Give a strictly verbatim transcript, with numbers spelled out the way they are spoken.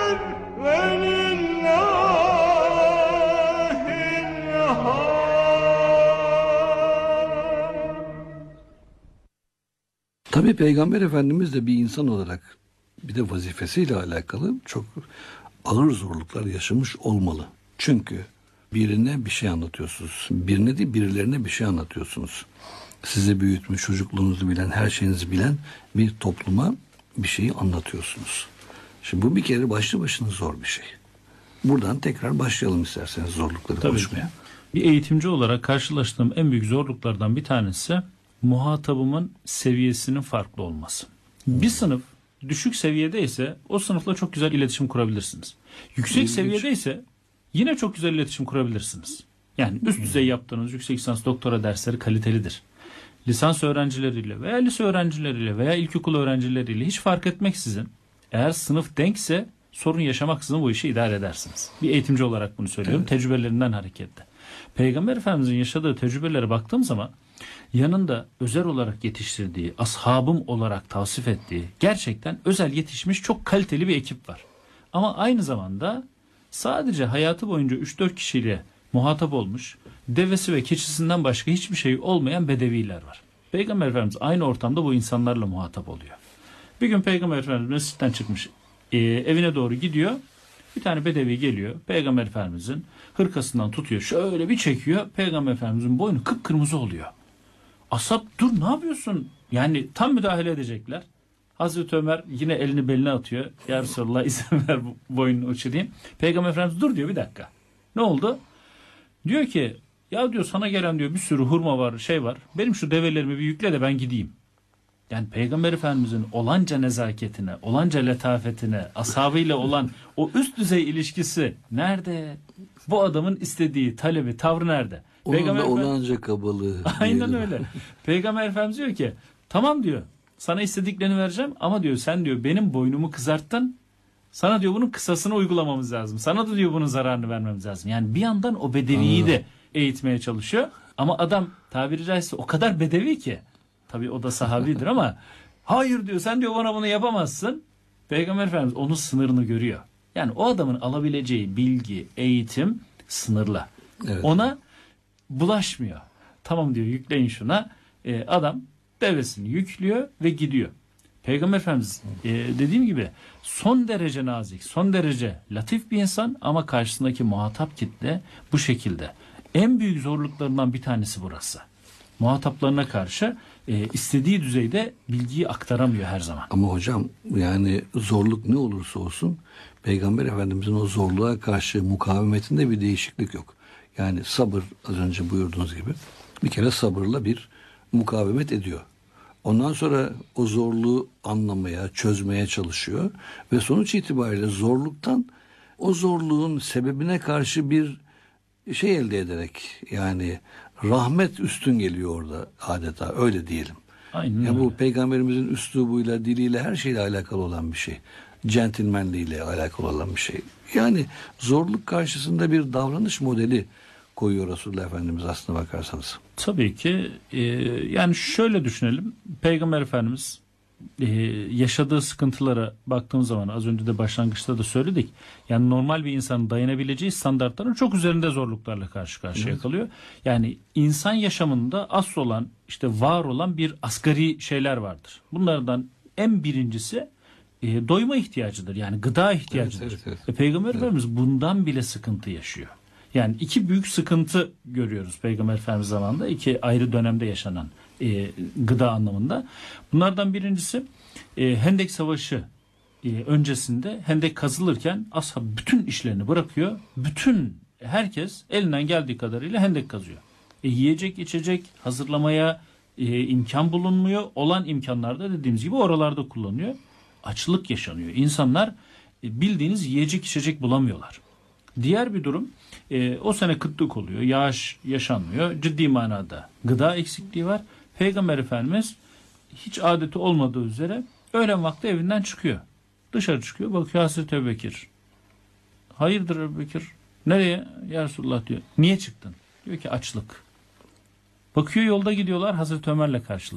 Tabii Peygamber Efendimiz de bir insan olarak bir de vazifesiyle alakalı çok ağır zorluklar yaşamış olmalı. Çünkü birine bir şey anlatıyorsunuz. Birine değil birilerine bir şey anlatıyorsunuz. Sizi büyütmüş, çocukluğunuzu bilen, her şeyinizi bilen bir topluma bir şeyi anlatıyorsunuz. Şimdi bu bir kere başlı başına zor bir şey. Buradan tekrar başlayalım isterseniz zorlukları Tabii konuşmaya. ki. Bir eğitimci olarak karşılaştığım en büyük zorluklardan bir tanesi muhatabımın seviyesinin farklı olması. Bir sınıf düşük seviyedeyse o sınıfla çok güzel iletişim kurabilirsiniz. Yüksek İlginç. seviyedeyse yine çok güzel iletişim kurabilirsiniz. Yani üst düzey yaptığınız yüksek lisans doktora dersleri kalitelidir. Lisans öğrencileriyle veya lise öğrencileriyle veya ilkokul öğrencileriyle hiç fark etmeksizin eğer sınıf denkse sorun yaşamaksızın bu işi idare edersiniz. Bir eğitimci olarak bunu söylüyorum. Evet. Tecrübelerinden hareketle. Peygamber Efendimizin yaşadığı tecrübelere baktığım zaman yanında özel olarak yetiştirdiği, ashabım olarak tavsif ettiği gerçekten özel yetişmiş çok kaliteli bir ekip var. Ama aynı zamanda sadece hayatı boyunca üç dört kişiyle muhatap olmuş, devesi ve keçisinden başka hiçbir şey olmayan bedeviler var. Peygamber Efendimiz aynı ortamda bu insanlarla muhatap oluyor. Bir gün Peygamber Efendimiz mescitten çıkmış, e, evine doğru gidiyor. Bir tane bedevi geliyor. Peygamber Efendimizin hırkasından tutuyor. Şöyle bir çekiyor. Peygamber Efendimizin boynu kıpkırmızı oluyor. Ashab dur ne yapıyorsun? Yani tam müdahale edecekler. Hazreti Ömer yine elini beline atıyor. Ya Resulallah izin ver boynunu uçurayım. Peygamber Efendimiz dur diyor bir dakika. Ne oldu? Diyor ki ya diyor sana gelen diyor bir sürü hurma var şey var. Benim şu develerimi bir yükle de ben gideyim. Yani Peygamber Efendimizin olanca nezaketine, olanca letafetine, ashabıyla olan o üst düzey ilişkisi nerede? Bu adamın istediği, talebi, tavrı nerede? Onun Peygamber da Efendimiz... olanca kabalığı. Aynen öyle. Peygamber Efendimiz diyor ki tamam diyor sana istediklerini vereceğim ama diyor sen diyor benim boynumu kızarttın. Sana diyor bunun kısasını uygulamamız lazım. Sana da diyor bunun zararını vermemiz lazım. Yani bir yandan o bedeviyi de eğitmeye çalışıyor. Ama adam tabiri caizse o kadar bedevi ki. Tabii o da sahabidir ama hayır diyor sen diyor bana bunu yapamazsın. Peygamber Efendimiz onun sınırını görüyor. Yani o adamın alabileceği bilgi, eğitim sınırlı. Evet. Ona bulaşmıyor. Tamam diyor yükleyin şuna. Ee, adam devesini yüklüyor ve gidiyor. Peygamber Efendimiz e, dediğim gibi son derece nazik, son derece latif bir insan ama karşısındaki muhatap kitle bu şekilde. En büyük zorluklarından bir tanesi burası. Muhataplarına karşı e, istediği düzeyde bilgiyi aktaramıyor her zaman. Ama hocam yani zorluk ne olursa olsun Peygamber Efendimizin o zorluğa karşı mukavemetinde bir değişiklik yok. Yani sabır az önce buyurduğunuz gibi bir kere sabırla bir mukavemet ediyor. Ondan sonra o zorluğu anlamaya, çözmeye çalışıyor ve sonuç itibariyle zorluktan o zorluğun sebebine karşı bir şey elde ederek yani rahmet üstün geliyor orada adeta öyle diyelim. Aynen yani öyle. bu peygamberimizin üslubuyla, diliyle her şeyle alakalı olan bir şey. Centilmenliğiyle alakalı olan bir şey. Yani zorluk karşısında bir davranış modeli koyuyor Resulullah Efendimiz aslına bakarsanız. Tabii ki e, yani şöyle düşünelim. Peygamber Efendimiz e, yaşadığı sıkıntılara baktığımız zaman az önce de başlangıçta da söyledik. Yani normal bir insanın dayanabileceği standartların çok üzerinde zorluklarla karşı karşıya evet. kalıyor. Yani insan yaşamında asıl olan işte var olan bir asgari şeyler vardır. Bunlardan en birincisi e, doyma ihtiyacıdır. Yani gıda ihtiyacıdır. Evet, evet, evet. E, Peygamber evet. Efendimiz bundan bile sıkıntı yaşıyor. Yani iki büyük sıkıntı görüyoruz Peygamber Efendimiz zamanında. İki ayrı dönemde yaşanan e, gıda anlamında. Bunlardan birincisi e, Hendek Savaşı e, öncesinde Hendek kazılırken ashab bütün işlerini bırakıyor. Bütün herkes elinden geldiği kadarıyla Hendek kazıyor. E, yiyecek içecek hazırlamaya e, imkan bulunmuyor. Olan imkanlarda dediğimiz gibi oralarda kullanıyor. Açlık yaşanıyor. İnsanlar e, bildiğiniz yiyecek içecek bulamıyorlar. Diğer bir durum e, o sene kıtlık oluyor. Yağış yaşanmıyor. Ciddi manada gıda eksikliği var. Peygamber Efendimiz hiç adeti olmadığı üzere öğlen vakti evinden çıkıyor. Dışarı çıkıyor. Bakıyor Hazreti Ebubekir. Hayırdır Ebubekir? Nereye? Ya Resulullah diyor. Niye çıktın? Diyor ki açlık. Bakıyor yolda gidiyorlar. Hazreti Ömer'le karşılaşıyor.